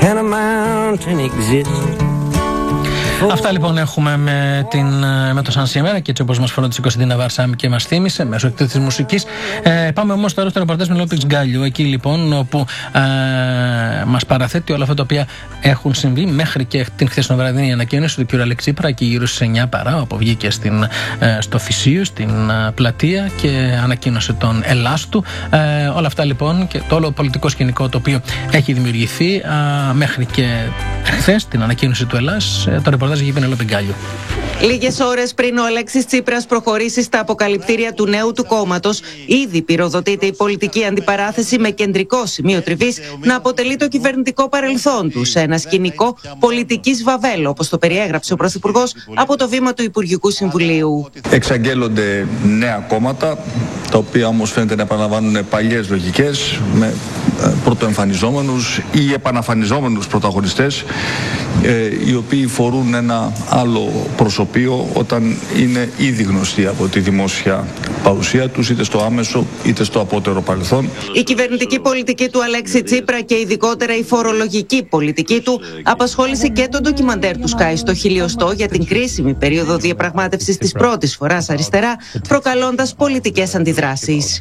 Can a mountain exist? Αυτά λοιπόν έχουμε με το Σαν Σήμερα και έτσι όπως μας φρόντισε η Κωνσταντίνα Βαρσάμι και μας θύμισε μέσω εκτός της μουσικής. Πάμε όμως τώρα στο ρεπορτάζ με Λόπης Γκάλιου, εκεί λοιπόν όπου μας παραθέτει όλα αυτά τα οποία έχουν συμβεί μέχρι και την χθεσινοβραδινή ανακοίνωση του κ. Αλέξη Τσίπρα και γύρω στις 9 παρά, όπου βγήκε στο Φυσίο, στην πλατεία και ανακοίνωσε τον Ελλάς του. Όλα αυτά λοιπόν και το όλο πολιτικό σκηνικό το οποίο έχει δημιουργηθεί μέχρι και χθες την ανακοίνωση του Ελλάς, το ρεπορτάζ έχει Πενελόπη Γκάλιου. Λίγες ώρες πριν ο Αλέξης Τσίπρας προχωρήσει στα αποκαλυπτήρια του νέου του κόμματος, ήδη πυροδοτείται η πολιτική αντιπαράθεση με κεντρικό σημείο τριβής να αποτελεί το κυβερνητικό παρελθόν του σε ένα σκηνικό πολιτικής βαβέλ, όπως το περιέγραψε ο Πρωθυπουργός από το βήμα του Υπουργικού Συμβουλίου. Εξαγγέλλονται νέα κόμματα, τα οποία όμως φαίνεται να επαναλαμβάνουν παλιές λογικές με πρωτοεμφανιζόμενους ή επαναφανιζόμενους πρωταγωνιστές, οι οποίοι φορούν ένα άλλο προσωπείο όταν είναι ήδη γνωστοί από τη δημόσια παρουσία τους, είτε στο άμεσο είτε στο απότερο παρελθόν. Η κυβερνητική πολιτική του Αλέξη Τσίπρα και ειδικότερα η φορολογική πολιτική του απασχόλησε και το ντοκιμαντέρ του Sky στο χιλιοστό για την κρίσιμη περίοδο διαπραγμάτευσης της πρώτης φοράς αριστερά, προκαλώντας πολιτικές αντιδράσεις.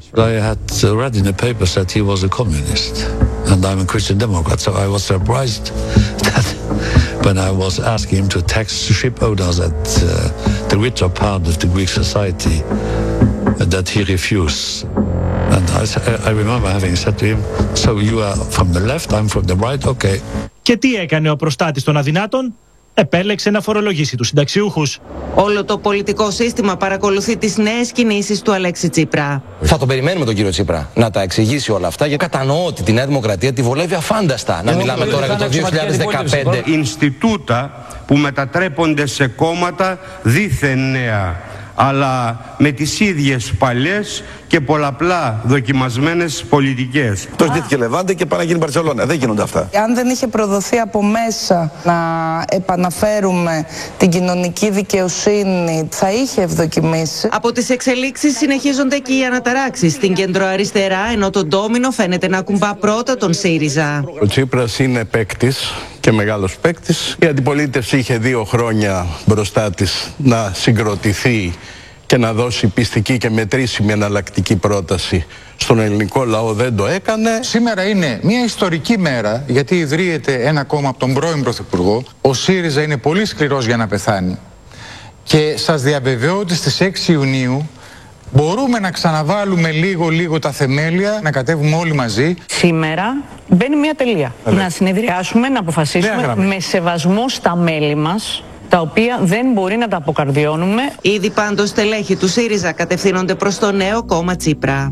And I'm a Christian Democrat, so I was surprised that when I was asking him to tax ship owners at the richer part of the Greek society, that he refused. And I remember having said to him, so you are from the left, I'm from the right, okay. Και τι έκανε ο προστάτης των αδυνάτων? Επέλεξε να φορολογήσει τους συνταξιούχους. Όλο το πολιτικό σύστημα παρακολουθεί τις νέες κινήσεις του Αλέξη Τσίπρα. Θα τον περιμένουμε τον κύριο Τσίπρα να τα εξηγήσει όλα αυτά, γιατί κατανοώ ότι τη Νέα Δημοκρατία τη βολεύει αφάνταστα να μιλάμε τώρα για το 2015. Ινστιτούτα που μετατρέπονται σε κόμματα δίθεν νέα, αλλά με τις ίδιες παλιές και πολλαπλά δοκιμασμένες πολιτικές. Το ζητήθηκε Λεβάντε και πάει να γίνει Μπαρσελόνα. Δεν γίνονται αυτά. Αν δεν είχε προδοθεί από μέσα να επαναφέρουμε την κοινωνική δικαιοσύνη, θα είχε ευδοκιμήσει. Από τις εξελίξεις συνεχίζονται και οι αναταράξεις στην κεντροαριστερά, ενώ το ντόμινο φαίνεται να ακουμπά πρώτα τον ΣΥΡΙΖΑ. Ο Τσίπρας είναι παίκτης και μεγάλος παίκτης. Η αντιπολίτευση είχε 2 χρόνια μπροστά της να συγκροτηθεί και να δώσει πιστική και μετρήσιμη εναλλακτική πρόταση στον ελληνικό λαό. Δεν το έκανε. Σήμερα είναι μια ιστορική μέρα, γιατί ιδρύεται ένα κόμμα από τον πρώην Πρωθυπουργό. Ο ΣΥΡΙΖΑ είναι πολύ σκληρός για να πεθάνει. Και σας διαβεβαιώ ότι στις 6 Ιουνίου μπορούμε να ξαναβάλουμε λίγο τα θεμέλια, να κατέβουμε όλοι μαζί. Σήμερα μπαίνει μια τελεία. Να συνεδριάσουμε, να αποφασίσουμε με σεβασμό στα μέλη μας, τα οποία δεν μπορεί να τα αποκαρδιώνουμε. Ήδη πάντως στελέχη του ΣΥΡΙΖΑ κατευθύνονται προς το νέο κόμμα Τσίπρα.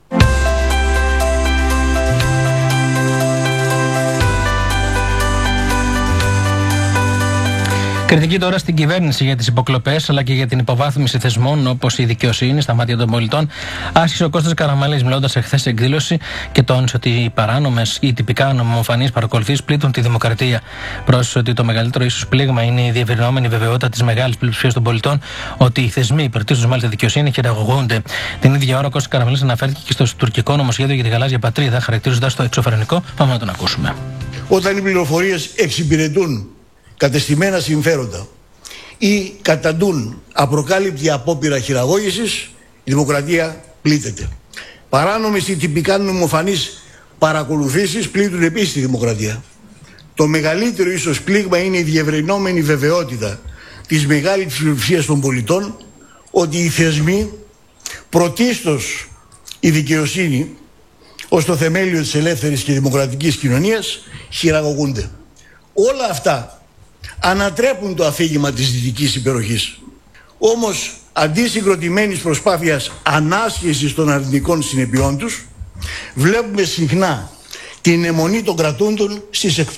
Κριτική τώρα στην κυβέρνηση για τις υποκλοπές αλλά και για την υποβάθμιση θεσμών όπως η δικαιοσύνη στα μάτια των πολιτών. Άρχισε ο Κώστας Καραμανλής μιλώντας σε χθες εκδήλωση και τόνισε ότι οι παράνομες ή τυπικά νομιμοφανείς παρακολουθήσεις πλήττουν τη δημοκρατία. Πρόσθεσε ότι το μεγαλύτερο ίσως πλήγμα είναι η διευρυνόμενη βεβαιότητα της μεγάλης πλειοψηφίας των πολιτών ότι οι θεσμοί, υπερτίσσουν μάλιστα δικαιοσύνη, χειραγωγούνται. Την ίδια ώρα ο Κώστας Καραμανλής αναφέρθηκε και στο τουρκικό νομοσχέδιο για τη γαλάζια πατρίδα, χαρακτηρίζοντας το εξωφρενικό. Πάμε να τον ακούσουμε. Όταν οι πληροφορίες εξυπηρετούν κατεστημένα συμφέροντα ή καταντούν απροκάλυπτη απόπειρα χειραγώγησης, η δημοκρατία πλήττεται. Παράνομες ή τυπικά νομιμοφανείς παρακολουθήσεις πλήττουν επίσης τη δημοκρατία. Το μεγαλύτερο ίσως πλήγμα είναι η διευρυνόμενη βεβαιότητα της μεγάλης πλειοψηφίας των πολιτών ότι οι θεσμοί, πρωτίστως η δικαιοσύνη ως το θεμέλιο της ελεύθερης και δημοκρατικής κοινωνίας, χειραγωγούνται. Όλα αυτά ανατρέπουν το αφήγημα της δυτικής υπεροχής. Όμως, αντί συγκροτημένης προσπάθειας ανάσχεσης των αρνητικών συνεπειών τους, βλέπουμε συχνά την αιμονή των κρατούντων στις